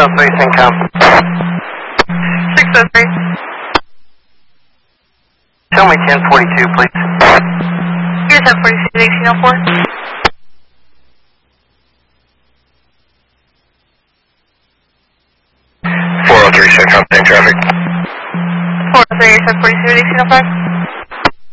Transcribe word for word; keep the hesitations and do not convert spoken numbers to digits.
oh three, Syncom. six oh three. Show me ten forty-two, please. Here's ten forty-two, eighteen oh four. four oh three, Syncom, same traffic. four oh three, ten forty-two, eighteen oh five.